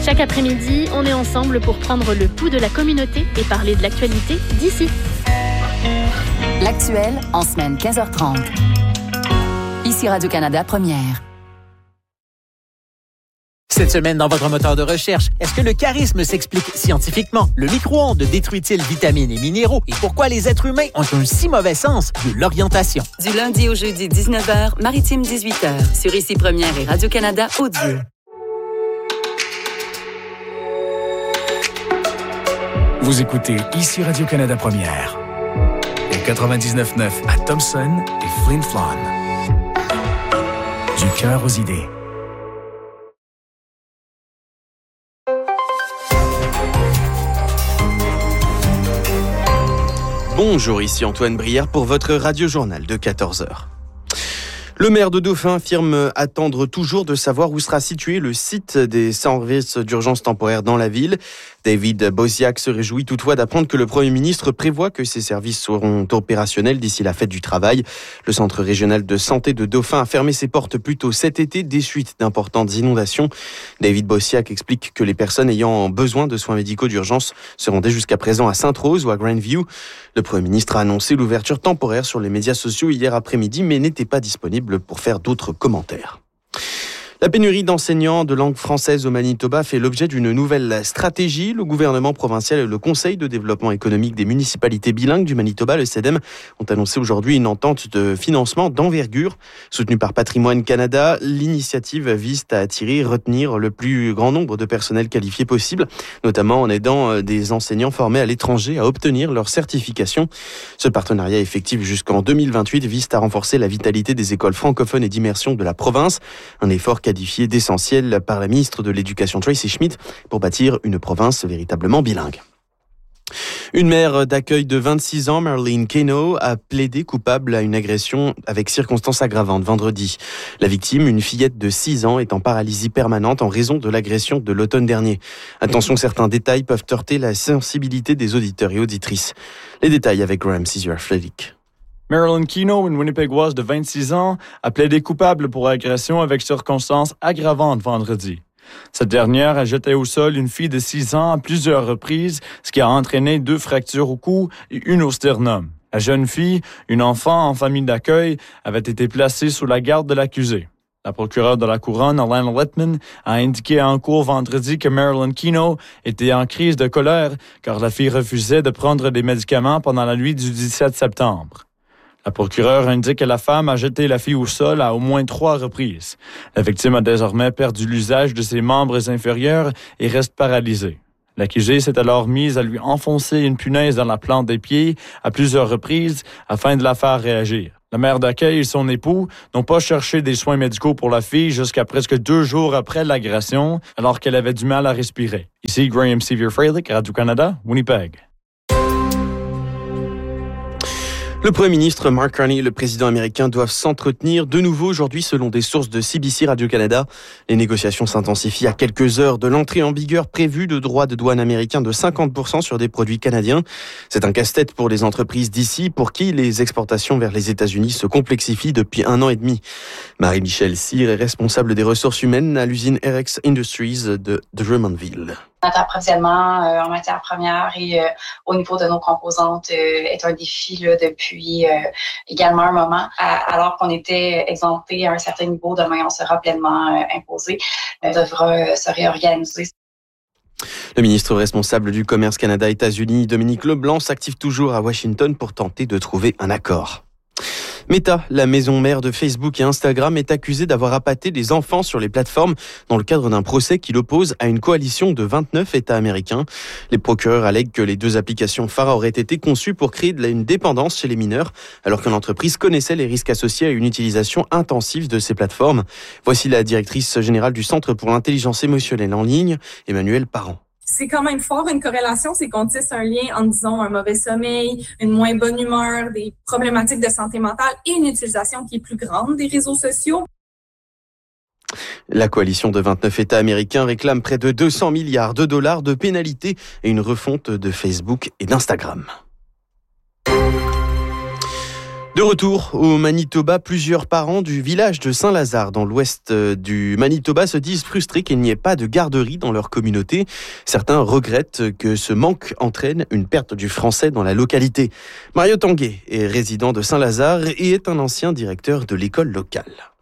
Chaque après-midi, on est ensemble pour prendre le pouls de la communauté et parler de l'actualité d'ici. L'actuel en semaine 15h30. Ici Radio-Canada Première. Cette semaine, dans votre moteur de recherche, est-ce que le charisme s'explique scientifiquement? Le micro-ondes détruit-il vitamines et minéraux? Et pourquoi les êtres humains ont un si mauvais sens de l'orientation? Du lundi au jeudi, 19h, Maritime 18h, sur Ici Première et Radio-Canada Audio. Vous écoutez Ici Radio-Canada Première, au 99.9 à Thompson et Flin Flon. Du cœur aux idées. Bonjour, ici Antoine Brière pour votre radio-journal de 14h. Le maire de Dauphin affirme attendre toujours de savoir où sera situé le site des services d'urgence temporaire dans la ville. David Bosiak se réjouit toutefois d'apprendre que le Premier ministre prévoit que ces services seront opérationnels d'ici la fête du travail. Le centre régional de santé de Dauphin a fermé ses portes plus tôt cet été des suites d'importantes inondations. David Bosiak explique que les personnes ayant besoin de soins médicaux d'urgence se rendaient jusqu'à présent à Sainte-Rose ou à Grandview. Le Premier ministre a annoncé l'ouverture temporaire sur les médias sociaux hier après-midi, mais n'était pas disponible pour faire d'autres commentaires. La pénurie d'enseignants de langue française au Manitoba fait l'objet d'une nouvelle stratégie. Le gouvernement provincial et le Conseil de développement économique des municipalités bilingues du Manitoba, le CEDEM, ont annoncé aujourd'hui une entente de financement d'envergure. Soutenue par Patrimoine Canada, l'initiative vise à attirer et retenir le plus grand nombre de personnels qualifiés possible, notamment en aidant des enseignants formés à l'étranger à obtenir leur certification. Ce partenariat effectif jusqu'en 2028 vise à renforcer la vitalité des écoles francophones et d'immersion de la province. Un effort qualifié d'essentiel par la ministre de l'Éducation Tracy Schmidt pour bâtir une province véritablement bilingue. Une mère d'accueil de 26 ans, Marilyn Kano, a plaidé coupable à une agression avec circonstances aggravantes vendredi. La victime, une fillette de 6 ans, est en paralysie permanente en raison de l'agression de l'automne dernier. Attention, certains détails peuvent heurter la sensibilité des auditeurs et auditrices. Les détails avec Graham Caesar-Frederick. Marilyn Kano, une Winnipégoise de 26 ans, a plaidé coupable pour agression avec circonstances aggravantes vendredi. Cette dernière a jeté au sol une fille de 6 ans à plusieurs reprises, ce qui a entraîné 2 fractures au cou et une au sternum. La jeune fille, une enfant en famille d'accueil, avait été placée sous la garde de l'accusé. La procureure de la Couronne, Alana Littman, a indiqué en cours vendredi que Marilyn Kano était en crise de colère car la fille refusait de prendre des médicaments pendant la nuit du 17 septembre. La procureure indique que la femme a jeté la fille au sol à au moins 3 reprises. La victime a désormais perdu l'usage de ses membres inférieurs et reste paralysée. L'accusé s'est alors mise à lui enfoncer une punaise dans la plante des pieds à plusieurs reprises afin de la faire réagir. La mère d'accueil et son époux n'ont pas cherché des soins médicaux pour la fille jusqu'à presque 2 jours après l'agression, alors qu'elle avait du mal à respirer. Ici Graham Caesar-Frederick, Radio-Canada, Winnipeg. Le Premier ministre Mark Carney et le président américain doivent s'entretenir de nouveau aujourd'hui selon des sources de CBC Radio-Canada. Les négociations s'intensifient à quelques heures de l'entrée en vigueur prévue de droits de douane américains de 50% sur des produits canadiens. C'est un casse-tête pour les entreprises d'ici pour qui les exportations vers les États-Unis se complexifient depuis 1 an et demi. Marie-Michelle Cyr est responsable des ressources humaines à l'usine RX Industries de Drummondville. Notre approvisionnement en matières premières et au niveau de nos composantes est un défi là, depuis également un moment. Alors qu'on était exempté à un certain niveau, demain on sera pleinement imposé. On devra se réorganiser. Le ministre responsable du Commerce Canada-États-Unis, Dominique Leblanc, s'active toujours à Washington pour tenter de trouver un accord. Meta, la maison mère de Facebook et Instagram, est accusée d'avoir appâté des enfants sur les plateformes dans le cadre d'un procès qui l'oppose à une coalition de 29 États américains. Les procureurs allèguent que les 2 applications phares auraient été conçues pour créer une dépendance chez les mineurs, alors que l'entreprise connaissait les risques associés à une utilisation intensive de ces plateformes. Voici la directrice générale du Centre pour l'intelligence émotionnelle en ligne, Emmanuelle Parent. C'est quand même fort une corrélation, c'est qu'on tisse un lien entre, disons, un mauvais sommeil, une moins bonne humeur, des problématiques de santé mentale et une utilisation qui est plus grande des réseaux sociaux. La coalition de 29 États américains réclame près de 200 milliards de dollars de pénalités et une refonte de Facebook et d'Instagram. De retour au Manitoba, plusieurs parents du village de Saint-Lazare dans l'ouest du Manitoba se disent frustrés qu'il n'y ait pas de garderie dans leur communauté. Certains regrettent que ce manque entraîne une perte du français dans la localité. Mario Tanguay est résident de Saint-Lazare et est un ancien directeur de l'école locale.